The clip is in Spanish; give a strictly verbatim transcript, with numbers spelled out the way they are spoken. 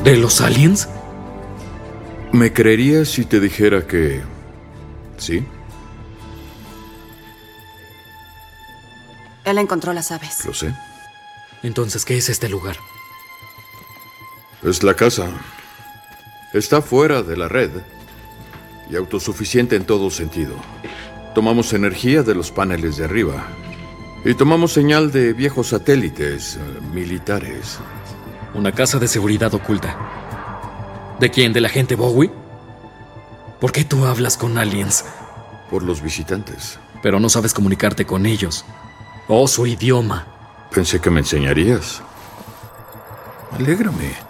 ¿De los aliens? ¿Me creerías si te dijera que... sí? Él encontró las aves. Lo sé. Entonces, ¿qué es este lugar? Es la casa. Está fuera de la red y autosuficiente en todo sentido. Tomamos energía de los paneles de arriba y tomamos señal de viejos satélites eh, militares. Una casa de seguridad oculta. ¿De quién? ¿De la agente Bowie? ¿Por qué tú hablas con aliens? Por los visitantes. Pero no sabes comunicarte con ellos. Oh, su idioma. Pensé que me enseñarías. Alégrame.